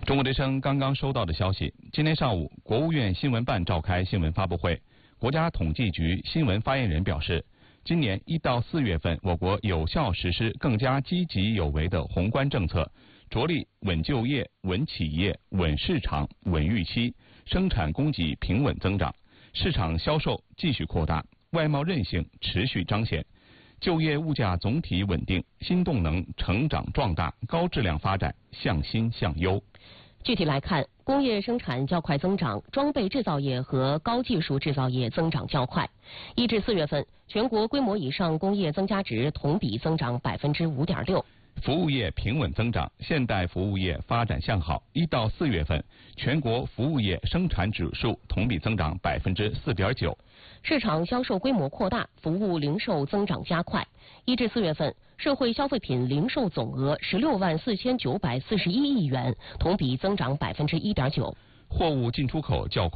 中国之声刚刚收到的消息，今天上午，国务院新闻办召开新闻发布会，国家统计局新闻发言人表示，今年1到4月份，我国有效实施更加积极有为的宏观政策，着力稳就业、稳企业、稳市场、稳预期，生产供给平稳增长，市场销售继续扩大，外贸韧性持续彰显，就业物价总体稳定，新动能成长壮大，高质量发展向新向优。 具体来看，工业生产较快增长，装备制造业和高技术制造业增长较快。1至4月份，全国规模以上工业增加值同比增长5.6%。 服务业平稳增长，现代服务业发展向好。1到4月份，全国服务业生产指数同比增长4.9%。 市场销售规模扩大，服务零售增长加快。1至4月份，社会消费品零售总额164941亿元，同比增长1.9%。 货物进出口较快。